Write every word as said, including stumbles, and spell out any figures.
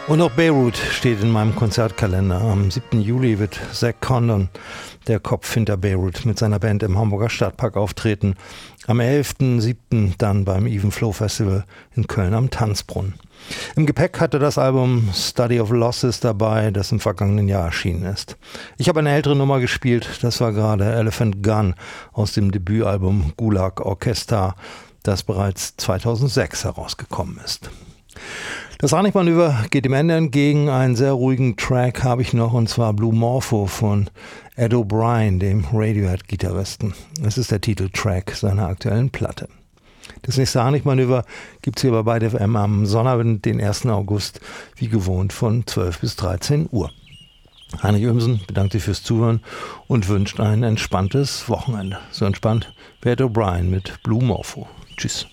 Und auch Beirut steht in meinem Konzertkalender. Am siebten Juli wird Zach Condon, der Kopf hinter Beirut, mit seiner Band im Hamburger Stadtpark auftreten. Am elften siebten dann beim Even Flow Festival in Köln am Tanzbrunnen. Im Gepäck hatte das Album Study of Losses dabei, das im vergangenen Jahr erschienen ist. Ich habe eine ältere Nummer gespielt, das war gerade Elephant Gun aus dem Debütalbum Gulag Orchestra, das bereits zweitausendsechs herausgekommen ist. Das Harnisch-Manöver geht dem Ende entgegen. Einen sehr ruhigen Track habe ich noch, und zwar Blue Morpho von Ed O'Brien, dem Radiohead-Gitarristen. Es ist der Titeltrack seiner aktuellen Platte. Das nächste Harnisch-Manöver gibt es hier bei Byte F M am Sonnabend, den ersten August, wie gewohnt von zwölf bis dreizehn Uhr. Heinrich Ömsen bedankt sich fürs Zuhören und wünscht ein entspanntes Wochenende. So entspannt wie Ed O'Brien mit Blue Morpho. Tschüss.